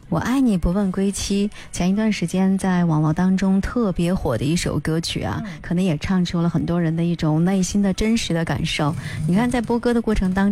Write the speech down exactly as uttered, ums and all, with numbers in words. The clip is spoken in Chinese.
我爱你不问归期，前一段时间在网络当中特别火的一首歌曲啊，可能也唱出了很多人的一种内心的真实的感受。你看在播歌的过程当中